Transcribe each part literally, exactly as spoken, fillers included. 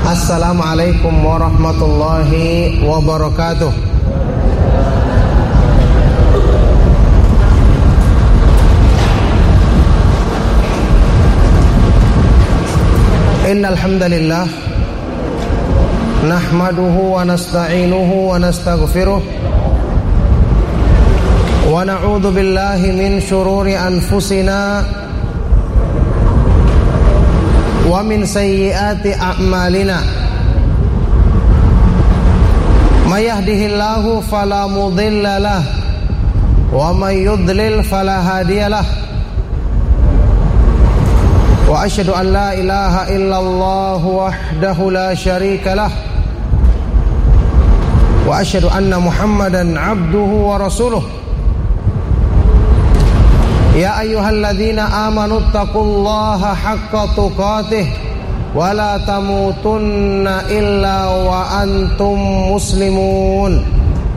Assalamualaikum warahmatullahi wabarakatuh. Innal hamdalillah nahmaduhu wa nasta'inuhu wa nastaghfiruh wa na'udzu billahi min shururi anfusina wa min sayyiati a'malina. May yahdihillahu fala mudilla lah wa may yudlil fala hadiyalah. Wa asyhadu an la ilaha illallah wahdahu la syarika lah wa asyhadu anna Muhammadan abduhu wa rasuluh. Ya ayyuhalladzina amanu taqullaha haqqa tuqatih wa la tamutunna illa wa antum muslimun.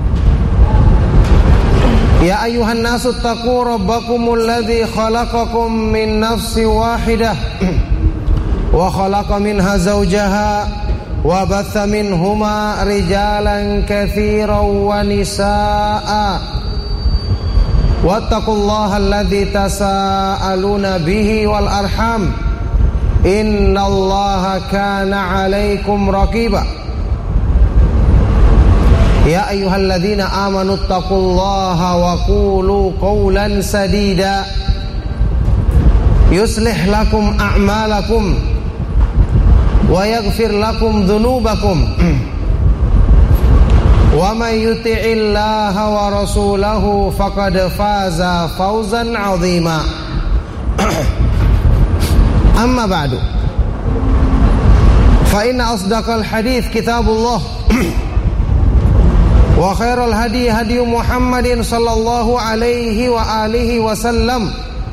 Ya ayyuhan nasu taqu rabbakumul ladzi khalaqakum min nafsin wahidah wa khalaqa minha zawjaha wa batha minhuma rijalan katsiran wa nisaa'a wattaqullaha alladzi tasaaluna bihi wal arham innallaha kana 'alaikum raqiba. Ya ayyuhalladzina amanu taqullaha wa qulu qawlan sadida yuslih lakum a'malakum wa yaghfir lakum dhunubakum wa may yuti'illaha wa rasulahu faqad faza fawzan 'azima. Amma ba'du, fa inna asdaqal hadits kitabullah wa khairal hadi hadi Muhammadin sallallahu alaihi wa alihi wasallam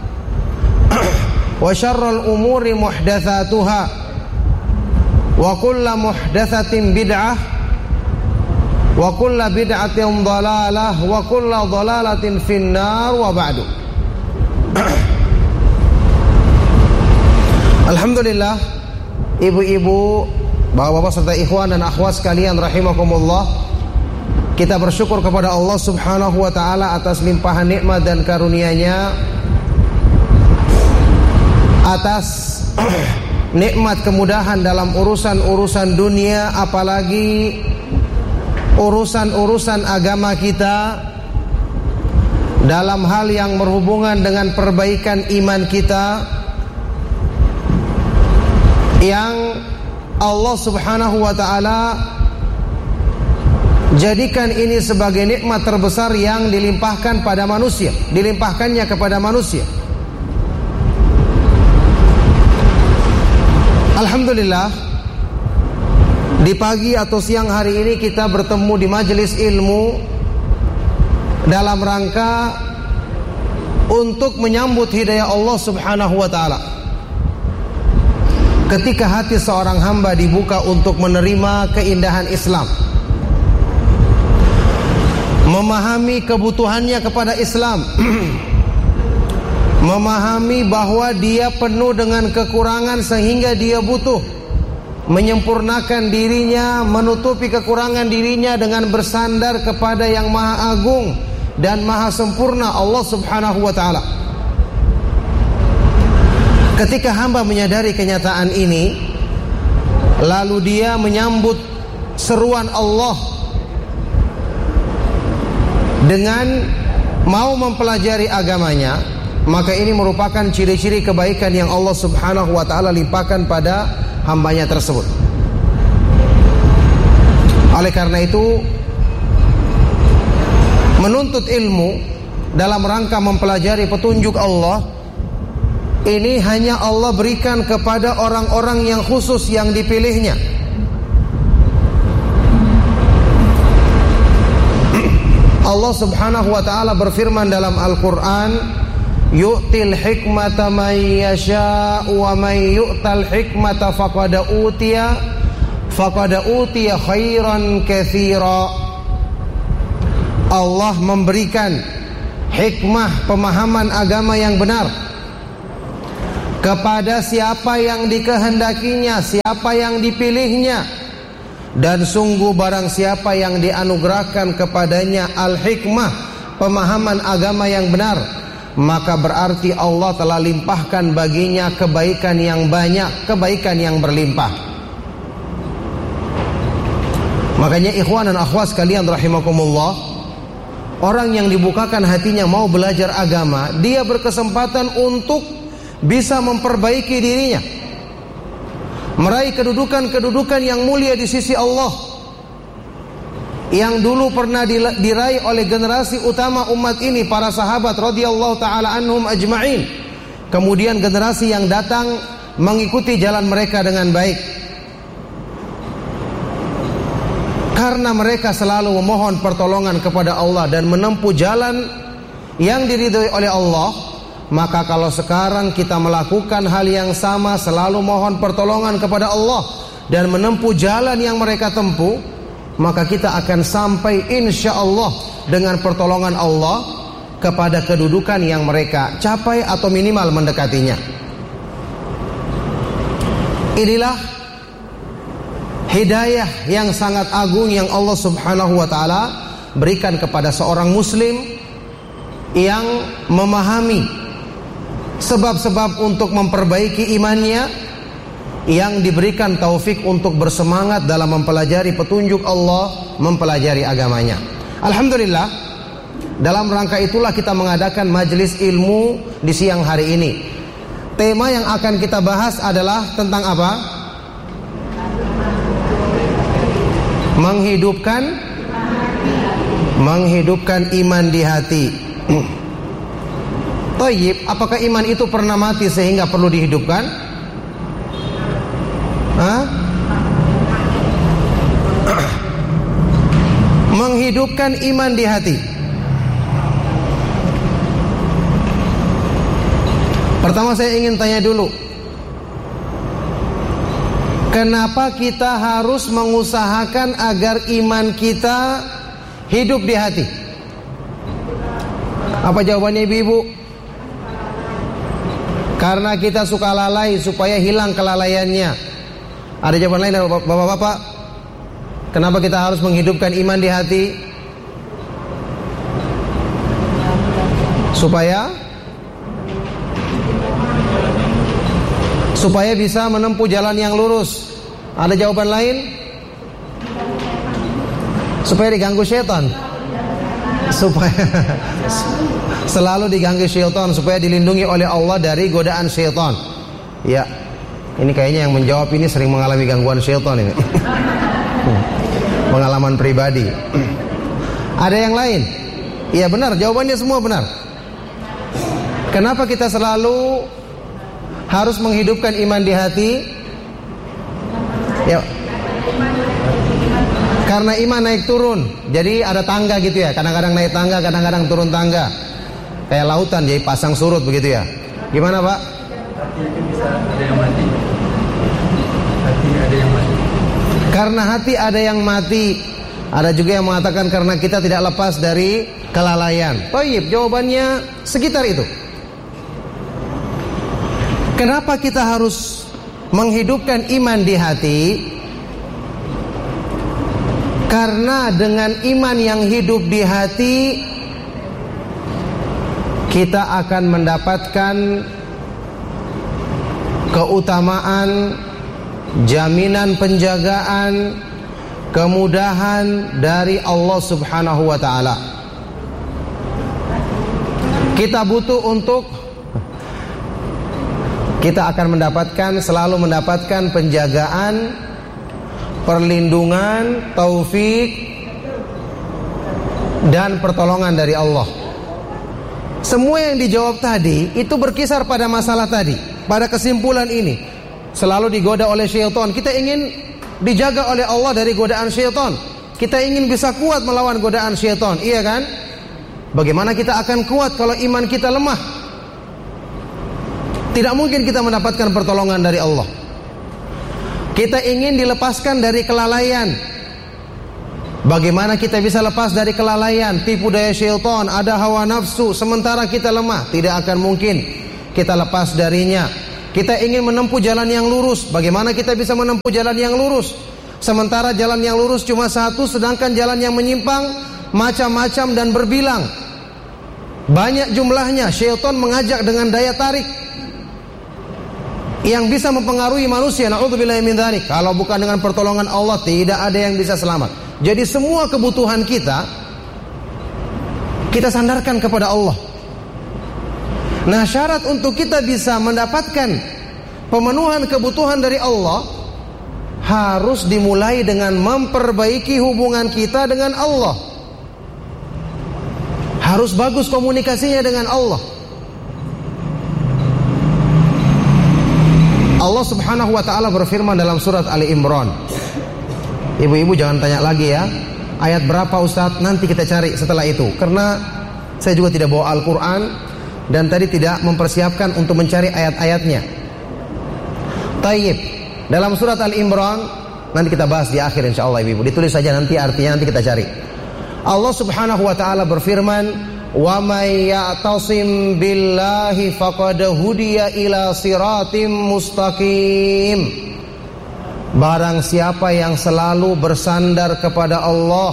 wa syarrul umuri muhdatsatuha wa kullu muhdatsatin bid'ah wa kullu bid'atin dhalalah wa kullu dhalalatin finnar wa ba'du. Alhamdulillah, ibu-ibu, bapak-bapak serta ikhwan dan akhwat sekalian rahimakumullah, kita bersyukur kepada Allah Subhanahu wa taala atas limpahan nikmat dan karunia-Nya, atas nikmat kemudahan dalam urusan-urusan dunia, apalagi urusan-urusan agama kita, dalam hal yang berhubungan dengan perbaikan iman kita, yang Allah Subhanahu wa taala jadikan ini sebagai nikmat terbesar yang dilimpahkan pada manusia, dilimpahkannya kepada manusia. Alhamdulillah, di pagi atau siang hari ini kita bertemu di majelis ilmu dalam rangka untuk menyambut hidayah Allah Subhanahu wa taala. Ketika hati seorang hamba dibuka untuk menerima keindahan Islam, memahami kebutuhannya kepada Islam, memahami bahwa dia penuh dengan kekurangan sehingga dia butuh menyempurnakan dirinya, menutupi kekurangan dirinya dengan bersandar kepada yang maha agung dan maha sempurna, Allah Subhanahu wa ta'ala. Ketika hamba menyadari kenyataan ini, lalu dia menyambut seruan Allah dengan mau mempelajari agamanya, maka ini merupakan ciri-ciri kebaikan yang Allah Subhanahu wa ta'ala limpahkan pada hambanya tersebut. Oleh karena itu, menuntut ilmu dalam rangka mempelajari petunjuk Allah ini hanya Allah berikan kepada orang-orang yang khusus yang dipilihnya. Allah Subhanahu wa ta'ala berfirman dalam Al-Quran, yu'til hikmata man yasha'u wa man yu'tal hikmata faqad utiya faqad utiya khairan katsira. Allah memberikan hikmah pemahaman agama yang benar kepada siapa yang dikehendakinya, siapa yang dipilihnya. Dan sungguh barang siapa yang dianugerahkan kepadanya al-hikmah, pemahaman agama yang benar, maka berarti Allah telah limpahkan baginya kebaikan yang banyak, kebaikan yang berlimpah. Makanya ikhwan dan akhwat sekalian rahimakumullah, orang yang dibukakan hatinya mau belajar agama, dia berkesempatan untuk bisa memperbaiki dirinya, meraih kedudukan-kedudukan yang mulia di sisi Allah, yang dulu pernah diraih oleh generasi utama umat ini, para sahabat radhiyallahu taala anhum ajma'in. Kemudian generasi yang datang mengikuti jalan mereka dengan baik, karena mereka selalu memohon pertolongan kepada Allah dan menempuh jalan yang diridhoi oleh Allah. Maka kalau sekarang kita melakukan hal yang sama, selalu mohon pertolongan kepada Allah dan menempuh jalan yang mereka tempuh, maka kita akan sampai insya Allah dengan pertolongan Allah kepada kedudukan yang mereka capai atau minimal mendekatinya. Inilah hidayah yang sangat agung yang Allah subhanahu wa ta'ala berikan kepada seorang muslim yang memahami sebab-sebab untuk memperbaiki imannya, yang diberikan taufik untuk bersemangat dalam mempelajari petunjuk Allah, mempelajari agamanya. Alhamdulillah, dalam rangka itulah kita mengadakan majelis ilmu di siang hari ini. Tema yang akan kita bahas adalah tentang apa? Menghidupkan Menghidupkan iman di hati. Thayyib, apakah iman itu pernah mati sehingga perlu dihidupkan? Hah? Menghidupkan iman di hati. Pertama saya ingin tanya dulu, kenapa kita harus mengusahakan agar iman kita hidup di hati? Apa jawabannya ibu-ibu? Karena kita suka lalai supaya hilang kelalaiannya. Ada jawaban lain dari bapak-bapak? Kenapa kita harus menghidupkan iman di hati? Supaya Supaya bisa menempuh jalan yang lurus. Ada jawaban lain? Supaya diganggu syaitan. Supaya selalu diganggu syaitan, supaya dilindungi oleh Allah dari godaan syaitan. Ya, ini kayaknya yang menjawab ini sering mengalami gangguan syaitan ini. Pengalaman pribadi. Ada yang lain? Iya benar, jawabannya semua benar. Kenapa kita selalu harus menghidupkan iman di hati? Ya, karena iman naik turun. Jadi ada tangga gitu ya. Kadang-kadang naik tangga, kadang-kadang turun tangga. Kayak lautan, jadi pasang surut begitu ya. Gimana Pak? Hati itu bisa ada yang mati. Hati ada yang mati. Karena hati ada yang mati. Ada juga yang mengatakan karena kita tidak lepas dari kelalaian. Thayyib, jawabannya sekitar itu. Kenapa kita harus menghidupkan iman di hati? Karena dengan iman yang hidup di hati, kita akan mendapatkan keutamaan, jaminan penjagaan, kemudahan dari Allah subhanahu wa ta'ala. Kita butuh untuk Kita akan mendapatkan, selalu mendapatkan penjagaan, perlindungan, taufik, dan pertolongan dari Allah. Semua yang dijawab tadi itu berkisar pada masalah tadi, pada kesimpulan ini. Selalu digoda oleh syaitan. Kita ingin dijaga oleh Allah dari godaan syaitan. Kita ingin bisa kuat melawan godaan syaitan, iya kan? Bagaimana kita akan kuat kalau iman kita lemah? Tidak mungkin kita mendapatkan pertolongan dari Allah. Kita ingin dilepaskan dari kelalaian. Bagaimana kita bisa lepas dari kelalaian? Tipu daya syaitan, ada hawa nafsu, sementara kita lemah. Tidak akan mungkin kita lepas darinya. Kita ingin menempuh jalan yang lurus. Bagaimana kita bisa menempuh jalan yang lurus? Sementara jalan yang lurus cuma satu, sedangkan jalan yang menyimpang macam-macam dan berbilang. Banyak jumlahnya. Syaitan mengajak dengan daya tarik yang bisa mempengaruhi manusia. Na'udzubillahi min dzalik. Kalau bukan dengan pertolongan Allah, tidak ada yang bisa selamat. Jadi semua kebutuhan kita kita sandarkan kepada Allah. Nah, syarat untuk kita bisa mendapatkan pemenuhan kebutuhan dari Allah harus dimulai dengan memperbaiki hubungan kita dengan Allah. Harus bagus komunikasinya dengan Allah. Allah Subhanahu wa ta'ala berfirman dalam surat Ali Imran. Ibu-ibu jangan tanya lagi ya, ayat berapa Ustaz? Nanti kita cari setelah itu. Karena saya juga tidak bawa Al-Quran dan tadi tidak mempersiapkan untuk mencari ayat-ayatnya. Tayyib. Dalam surat Ali Imran, nanti kita bahas di akhir insyaallah ibu-ibu. Ditulis saja nanti artinya, nanti kita cari. Allah Subhanahu wa ta'ala berfirman, "Wa may ya'tasim billahi faqad hudiya ila siratim mustaqim." Barang siapa yang selalu bersandar kepada Allah,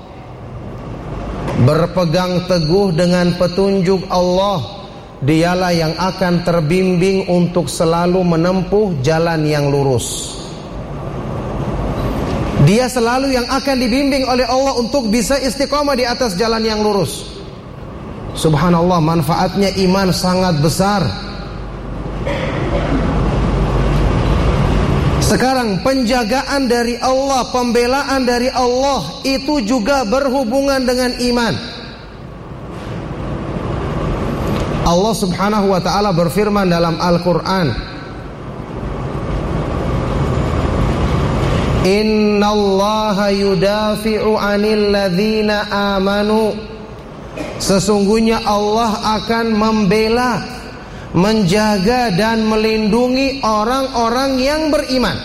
berpegang teguh dengan petunjuk Allah, dialah yang akan terbimbing untuk selalu menempuh jalan yang lurus. Dia selalu yang akan dibimbing oleh Allah untuk bisa istiqomah di atas jalan yang lurus. Subhanallah, manfaatnya iman sangat besar. Sekarang penjagaan dari Allah, pembelaan dari Allah itu juga berhubungan dengan iman. Allah Subhanahu wa ta'ala berfirman dalam Al-Quran, "Innallaha yudafi'u 'anil ladzina amanu." Sesungguhnya Allah akan membela, menjaga dan melindungi orang-orang yang beriman.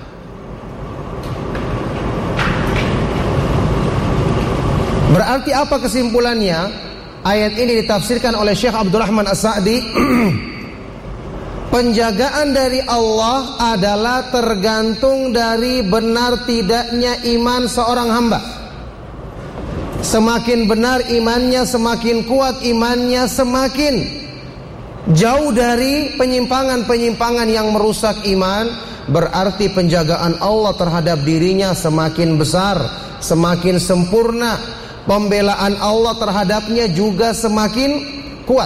Berarti apa kesimpulannya? Ayat ini ditafsirkan oleh Syekh Abdurrahman As-Sa'di. Penjagaan dari Allah adalah tergantung dari benar tidaknya iman seorang hamba. Semakin benar imannya, semakin kuat imannya, semakin jauh dari penyimpangan-penyimpangan yang merusak iman. Berarti penjagaan Allah terhadap dirinya semakin besar, semakin sempurna. Pembelaan Allah terhadapnya juga semakin kuat.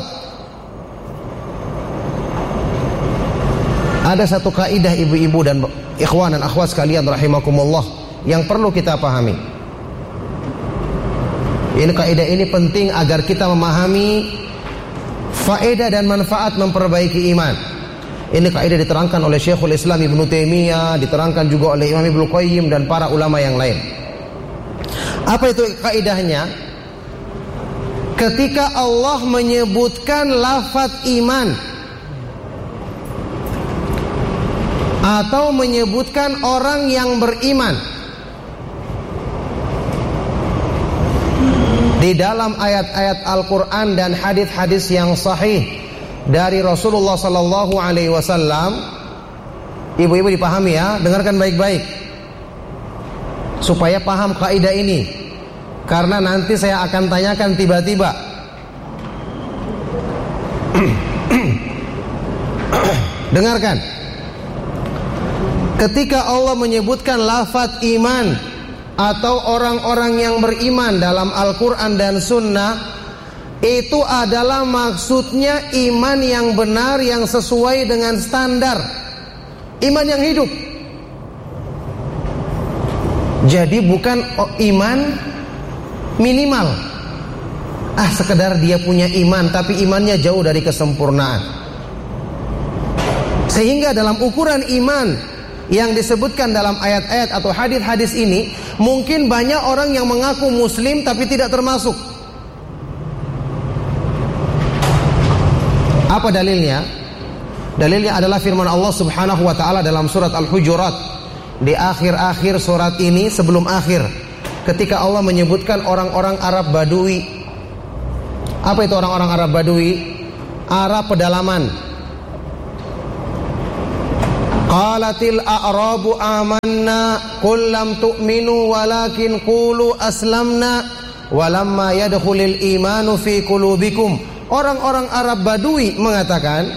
Ada satu kaidah ibu-ibu dan ikhwan dan akhwat sekalian rahimakumullah yang perlu kita pahami. Ini kaidah ini penting agar kita memahami faedah dan manfaat memperbaiki iman. Ini kaidah diterangkan oleh Syekhul Islam Ibnu Taimiyah, diterangkan juga oleh Imam Ibnu Qayyim dan para ulama yang lain. Apa itu kaidahnya? Ketika Allah menyebutkan lafaz iman atau menyebutkan orang yang beriman di dalam ayat-ayat Al-Quran dan hadis-hadis yang sahih dari Rasulullah Sallallahu Alaihi Wasallam, ibu-ibu dipahami ya, dengarkan baik-baik supaya paham kaidah ini, karena nanti saya akan tanyakan tiba-tiba. Dengarkan. Ketika Allah menyebutkan lafaz iman atau orang-orang yang beriman dalam Al-Quran dan Sunnah, itu adalah maksudnya iman yang benar, yang sesuai dengan standar iman yang hidup. Jadi bukan iman minimal, ah sekedar dia punya iman tapi imannya jauh dari kesempurnaan. Sehingga dalam ukuran iman yang disebutkan dalam ayat-ayat atau hadis-hadis ini, mungkin banyak orang yang mengaku muslim tapi tidak termasuk. Apa dalilnya? Dalilnya adalah firman Allah Subhanahu wa ta'ala dalam surat Al-Hujurat. Di akhir-akhir surat ini, sebelum akhir, ketika Allah menyebutkan orang-orang Arab Badui. Apa itu orang-orang Arab Badui? Arab pedalaman. Qalatil a'rabu amanna qul lam tu'minu walakin qulu aslamna walamma yadkhulul imanu fi qulubikum. Orang-orang Arab Badui mengatakan,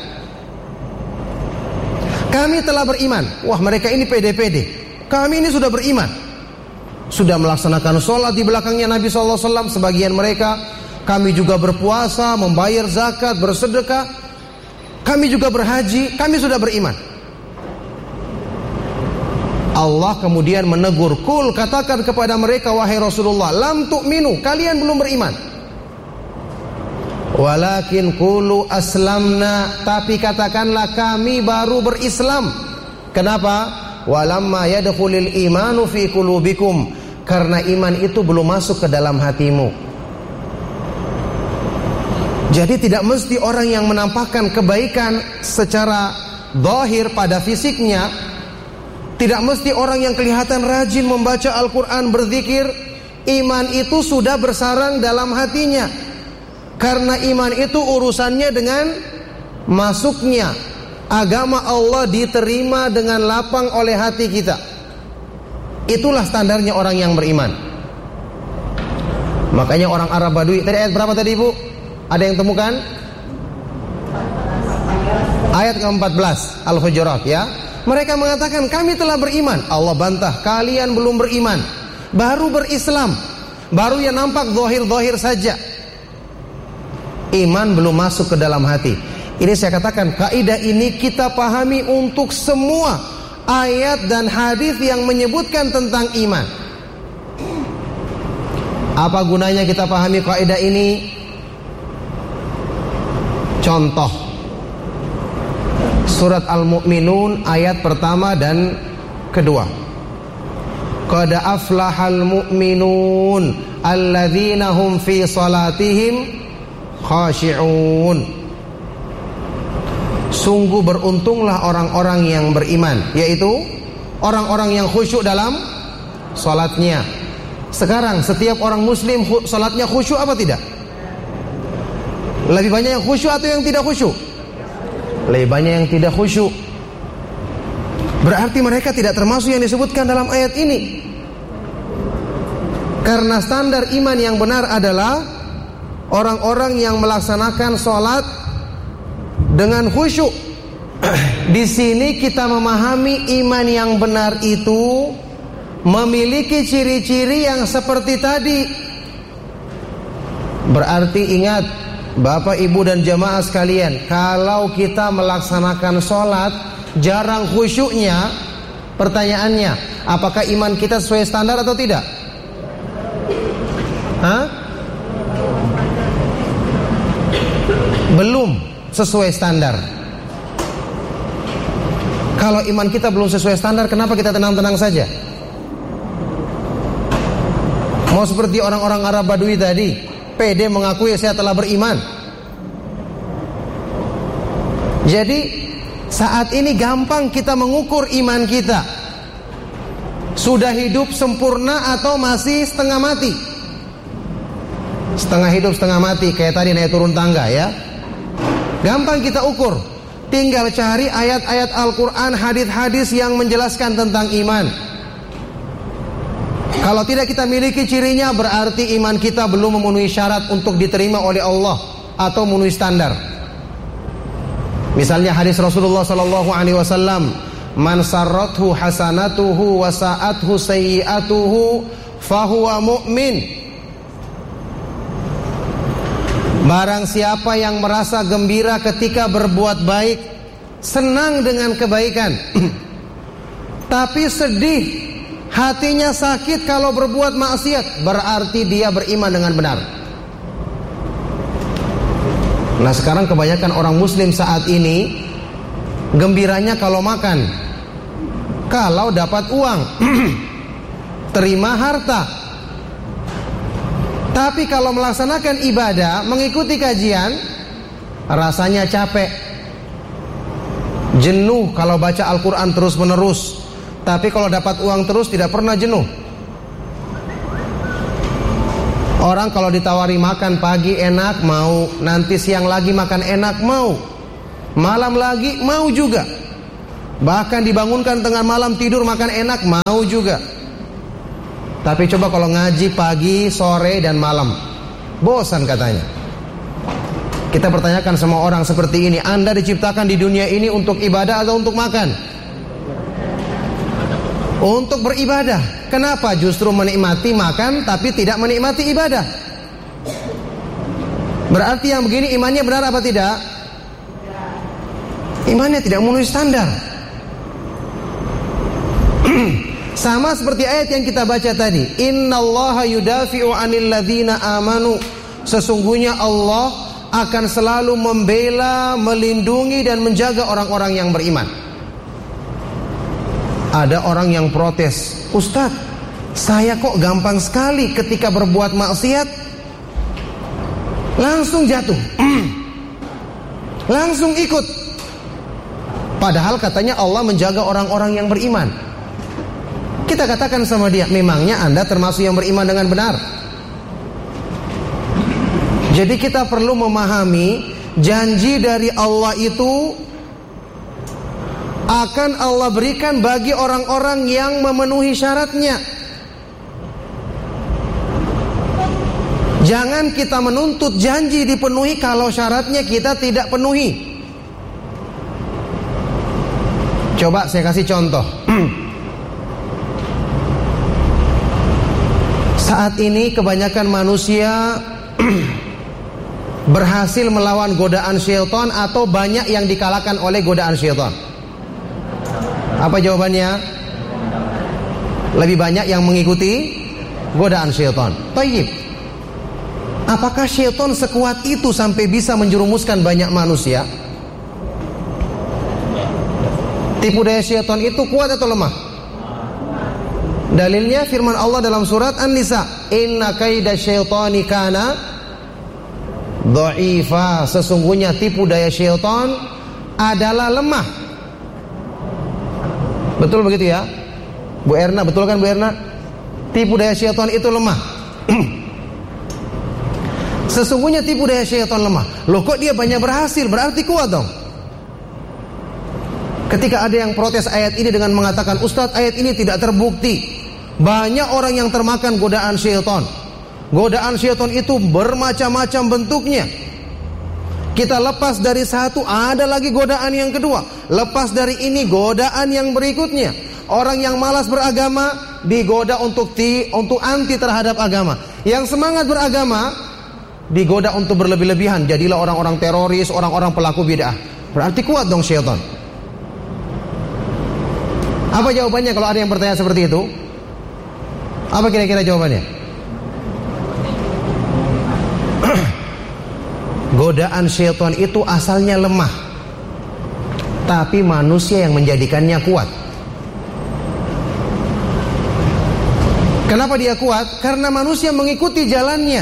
kami telah beriman. Wah, mereka ini pede-pede. Kami ini sudah beriman, sudah melaksanakan sholat di belakangnya Nabi shallallahu alaihi wasallam. Sebagian mereka, kami juga berpuasa, membayar zakat, bersedekah, kami juga berhaji, kami sudah beriman. Allah kemudian menegur, kul, katakan kepada mereka, wahai Rasulullah, lam tu'minu, kalian belum beriman. Walakin qulu aslamna, tapi katakanlah kami baru berislam. Kenapa? Walamma yadkhulul imanu fi qulubikum, karena iman itu belum masuk ke dalam hatimu. Jadi tidak mesti orang yang menampakkan kebaikan secara zahir pada fisiknya, tidak mesti orang yang kelihatan rajin membaca Al-Quran, berzikir, iman itu sudah bersarang dalam hatinya. Karena iman itu urusannya dengan masuknya agama Allah diterima dengan lapang oleh hati kita. Itulah standarnya orang yang beriman. Makanya orang Arab Badui, tadi ayat berapa tadi Ibu? Ada yang temukan? Ayat ke empat belas Al-Hujurat ya. Mereka mengatakan kami telah beriman. Allah bantah, kalian belum beriman, baru berislam, baru yang nampak zahir-zahir saja. Iman belum masuk ke dalam hati. Ini saya katakan, kaidah ini kita pahami untuk semua ayat dan hadis yang menyebutkan tentang iman. Apa gunanya kita pahami kaidah ini? Contoh Surat Al-Mu'minun ayat pertama dan kedua. Qad aflahal mu'minun alladzina hum fi salatihim khashi'un. Sungguh beruntunglah orang-orang yang beriman, yaitu orang-orang yang khusyuk dalam salatnya. Sekarang setiap orang muslim salatnya khusyuk apa tidak? Lebih banyak yang khusyuk atau yang tidak khusyuk? Lebih banyak yang tidak khusyuk. Berarti mereka tidak termasuk yang disebutkan dalam ayat ini. Karena standar iman yang benar adalah orang-orang yang melaksanakan sholat dengan khusyuk. Di sini kita memahami iman yang benar itu memiliki ciri-ciri yang seperti tadi. Berarti ingat, Bapak, Ibu, dan jamaah sekalian, kalau kita melaksanakan sholat jarang khusyuknya, pertanyaannya, apakah iman kita sesuai standar atau tidak? Hah? Belum sesuai standar. Kalau iman kita belum sesuai standar, kenapa kita tenang-tenang saja? Mau seperti orang-orang Arab Badui tadi, pede mengakui saya telah beriman. Jadi saat ini gampang kita mengukur iman kita. Sudah hidup sempurna atau masih setengah mati? Setengah hidup setengah mati, kayak tadi naik turun tangga ya. Gampang kita ukur. Tinggal cari ayat-ayat Al-Quran, hadis-hadis yang menjelaskan tentang iman. Kalau tidak kita miliki cirinya, berarti iman kita belum memenuhi syarat untuk diterima oleh Allah atau memenuhi standar. Misalnya hadis Rasulullah sallallahu alaihi wasallam, "Man sarrathu hasanatuhu wa sa'athu sayyi'atuhu fahuwa mu'min." Barang siapa yang merasa gembira ketika berbuat baik, senang dengan kebaikan, tapi sedih, hatinya sakit kalau berbuat maksiat, berarti dia beriman dengan benar. Nah, sekarang kebanyakan orang muslim saat ini gembiranya kalau makan, kalau dapat uang, terima harta. Tapi kalau melaksanakan ibadah, mengikuti kajian, rasanya capek, jenuh kalau baca Al-Quran terus menerus. Tapi kalau dapat uang terus tidak pernah jenuh. Orang kalau ditawari makan pagi enak, mau. Nanti siang lagi makan enak, mau. Malam lagi, mau juga. Bahkan dibangunkan tengah malam tidur makan enak mau juga. Tapi coba kalau ngaji pagi, sore dan malam, bosan katanya. Kita pertanyakan sama orang seperti ini, Anda diciptakan di dunia ini untuk ibadah atau untuk makan? Untuk beribadah. Kenapa justru menikmati makan tapi tidak menikmati ibadah? Berarti yang begini imannya benar apa tidak? Imannya tidak memenuhi standar. Sama seperti ayat yang kita baca tadi, innallaha yudafi'u 'anil ladzina amanu. Sesungguhnya Allah akan selalu membela, melindungi dan menjaga orang-orang yang beriman. Ada orang yang protes, Ustaz, saya kok gampang sekali ketika berbuat maksiat langsung jatuh, langsung ikut. Padahal katanya Allah menjaga orang-orang yang beriman. Kita katakan sama dia, memangnya Anda termasuk yang beriman dengan benar? Jadi kita perlu memahami janji dari Allah itu akan Allah berikan bagi orang-orang yang memenuhi syaratnya. Jangan kita menuntut janji dipenuhi kalau syaratnya kita tidak penuhi. Coba saya kasih contoh. Saat ini kebanyakan manusia berhasil melawan godaan syaitan atau banyak yang dikalahkan oleh godaan syaitan. Apa jawabannya? Lebih banyak yang mengikuti godaan syaitan. Tayyib. Apakah syaitan sekuat itu sampai bisa menjerumuskan banyak manusia? Tipu daya syaitan itu kuat atau lemah? Dalilnya firman Allah dalam surat An-Nisa, inna kaida syaitani kana dha'ifa. Sesungguhnya tipu daya syaitan adalah lemah. Betul begitu ya Bu Erna, betul kan Bu Erna? Tipu daya syaitan itu lemah. Sesungguhnya tipu daya syaitan lemah. Loh kok dia banyak berhasil, berarti kuat dong. Ketika ada yang protes ayat ini dengan mengatakan, Ustadz, ayat ini tidak terbukti. Banyak orang yang termakan godaan syaitan. Godaan syaitan itu bermacam-macam bentuknya. Kita lepas dari satu, ada lagi godaan yang kedua. Lepas dari ini, godaan yang berikutnya. Orang yang malas beragama digoda untuk ti, untuk anti terhadap agama. Yang semangat beragama digoda untuk berlebih-lebihan. Jadilah orang-orang teroris, orang-orang pelaku bid'ah. Berarti kuat dong syaitan. Apa jawabannya kalau ada yang bertanya seperti itu? Apa kira-kira jawabannya? Godaan syaitan itu asalnya lemah, tapi manusia yang menjadikannya kuat. Kenapa dia kuat? Karena manusia mengikuti jalannya.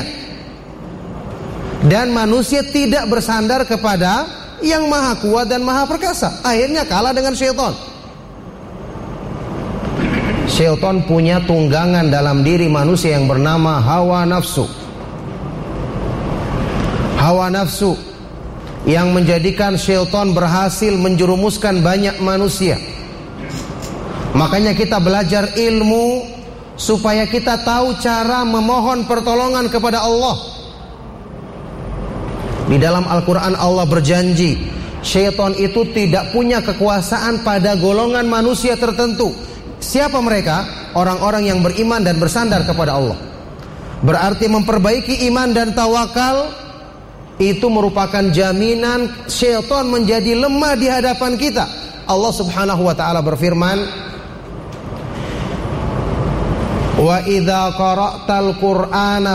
Dan manusia tidak bersandar kepada yang maha kuat dan maha perkasa. Akhirnya kalah dengan syaitan. Syaitan punya tunggangan dalam diri manusia yang bernama hawa nafsu. Hawa nafsu yang menjadikan syaitan berhasil menjerumuskan banyak manusia. Makanya kita belajar ilmu supaya kita tahu cara memohon pertolongan kepada Allah. Di dalam Al-Quran Allah berjanji, syaitan itu tidak punya kekuasaan pada golongan manusia tertentu. Siapa mereka? Orang-orang yang beriman dan bersandar kepada Allah. Berarti memperbaiki iman dan tawakal itu merupakan jaminan syaitan menjadi lemah di hadapan kita. Allah Subhanahu wa taala berfirman, "Wa idza qara'tal Qur'ana